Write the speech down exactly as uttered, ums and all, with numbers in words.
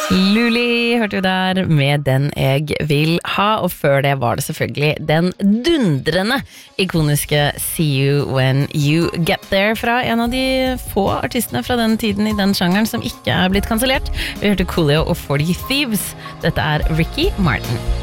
Luli hørte jo der med Den jeg vil ha, og før det var det selvfølgelig den dundrende ikoniske See You When You Get There fra en av de få artistene fra den tiden i den sjangeren som ikke er blitt kansellert. Vi hørte Coolio og forty Thieves. Dette er Ricky Martin.